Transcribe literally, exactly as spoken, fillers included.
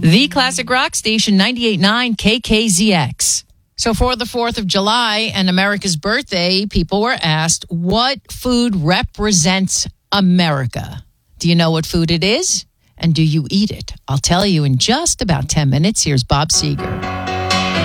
The Classic Rock Station, ninety-eight point nine K K Z X. So for the fourth of July and America's birthday, people were asked, what food represents America? Do you know what food it is? And do you eat it? I'll tell you in just about ten minutes. Here's Bob Seger.